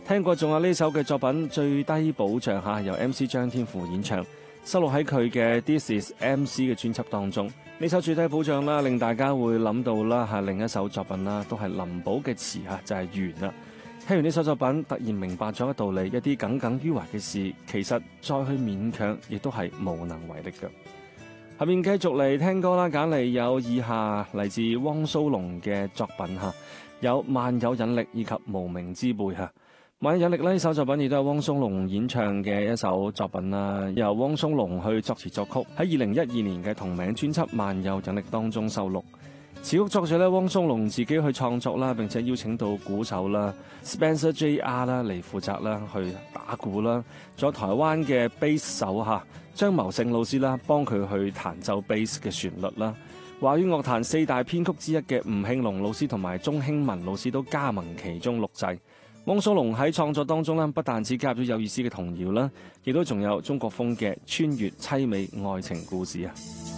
聽過仲有呢首嘅作品《最低保障》嚇，由 MC 張天賦演唱，收錄喺佢嘅 This Is MC 嘅專輯當中。呢首《最低保障》啦，令大家會諗到啦嚇另一首作品啦，都係林寶嘅詞嚇，就係緣啦。聽完呢首作品，突然明白咗一個道理，一啲耿耿於懷嘅事，其實再去勉強，亦都係無能為力嘅。下面繼續嚟聽歌啦，揀嚟有以下嚟自汪蘇泷嘅作品嚇，有萬有引力以及無名之輩嚇。萬有引力呢首作品亦都係汪蘇泷演唱嘅一首作品啦，由汪蘇泷去作詞作曲，喺2012年嘅同名專輯《萬有引力》當中收錄。詞曲作者咧，汪蘇泷自己去創作啦，並且邀請到鼓手啦 Spencer JR 啦嚟負責啦，去打鼓啦，仲有台灣嘅 bass 手嚇張謀勝老師啦，幫佢去彈奏 bass 嘅旋律啦。華語樂壇四大編曲之一嘅吳慶隆老師同埋鐘興文老師都加盟其中錄製。汪蘇泷喺創作當中咧，不但只加入咗有意思嘅童謠啦，亦都仲有中國風嘅穿越淒美愛情故事啊！